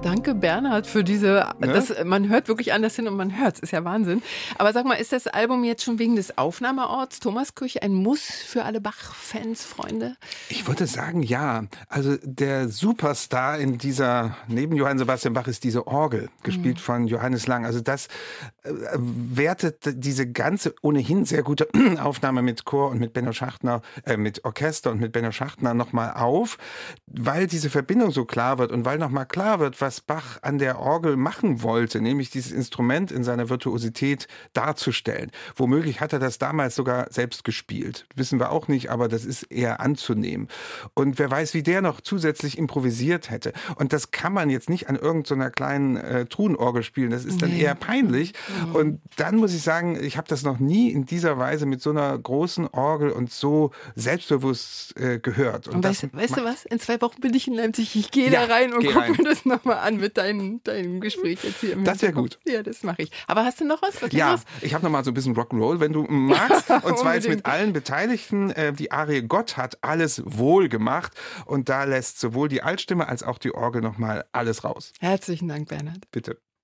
Danke, Bernhard, für diese, man hört wirklich anders hin und man hört es, ist ja Wahnsinn. Aber sag mal, ist das Album jetzt schon wegen des Aufnahmeorts Thomaskirche ein Muss für alle Bach-Fans, Freunde? Ich würde sagen, ja. Also der Superstar in dieser, neben Johann Sebastian Bach, ist diese Orgel, gespielt von Johannes Lang. Also das wertet diese ganze ohnehin sehr gute Aufnahme mit Chor und mit Benno Schachtner, mit Orchester und mit Benno Schachtner nochmal auf, weil diese Verbindung so klar wird und weil nochmal klar wird, was Bach an der Orgel machen wollte, nämlich dieses Instrument in seiner Virtuosität darzustellen. Womöglich hat er das damals sogar selbst gespielt. Wissen wir auch nicht, aber das ist eher anzunehmen. Und wer weiß, wie der noch zusätzlich improvisiert hätte. Und das kann man jetzt nicht an irgendeiner kleinen Truhenorgel spielen. Das ist dann eher peinlich. Und dann muss ich sagen, ich habe das noch nie in dieser Weise mit so einer großen Orgel und so selbstbewusst gehört. Und weißt du was? In 2 Wochen bin ich in Leipzig. Ich gehe da rein und gucke mir das nochmal an mit deinem Gespräch jetzt hier im Das wäre gut. Ja, das mache ich. Aber hast du noch was? Ich habe noch mal so ein bisschen Rock'n'Roll, wenn du magst. Und zwar jetzt mit allen Beteiligten. Die Arie Gott hat alles wohl gemacht. Und da lässt sowohl die Altstimme als auch die Orgel noch mal alles raus. Herzlichen Dank, Bernhard. Bitte.